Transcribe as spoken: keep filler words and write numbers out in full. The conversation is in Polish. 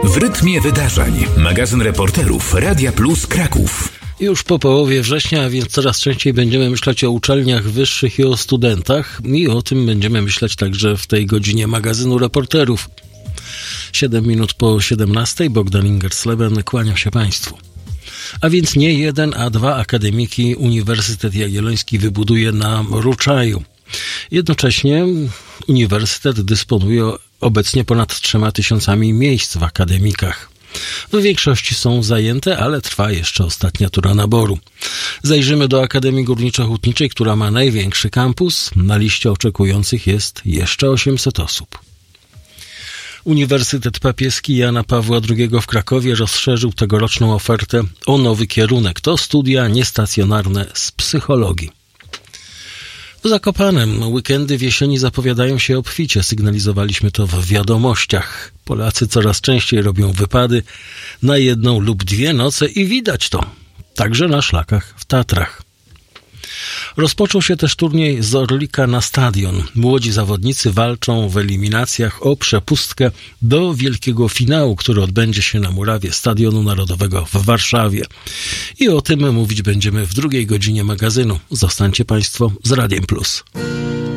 W rytmie wydarzeń. Magazyn reporterów Radia Plus Kraków. Już po połowie września, a więc coraz częściej będziemy myśleć o uczelniach wyższych i o studentach. I o tym będziemy myśleć także w tej godzinie magazynu reporterów. Siedem minut po siedemnastej. Bogdan Ingersleben, kłaniam się Państwu. A więc nie jeden, a dwa akademiki Uniwersytet Jagielloński wybuduje na Ruczaju. Jednocześnie uniwersytet dysponuje obecnie ponad trzema tysiącami miejsc w akademikach. W większości są zajęte, ale trwa jeszcze ostatnia tura naboru. Zajrzymy do Akademii Górniczo-Hutniczej, która ma największy kampus. Na liście oczekujących jest jeszcze osiemset osób. Uniwersytet Papieski Jana Pawła drugiego w Krakowie rozszerzył tegoroczną ofertę o nowy kierunek. To studia niestacjonarne z psychologii. W Zakopanem weekendy w jesieni zapowiadają się obficie. Sygnalizowaliśmy to w wiadomościach. Polacy coraz częściej robią wypady na jedną lub dwie noce i widać to także na szlakach w Tatrach. Rozpoczął się też turniej z Orlika na stadion. Młodzi zawodnicy walczą w eliminacjach o przepustkę do wielkiego finału, który odbędzie się na murawie Stadionu Narodowego w Warszawie. I o tym mówić będziemy w drugiej godzinie magazynu. Zostańcie Państwo z Radiem Plus.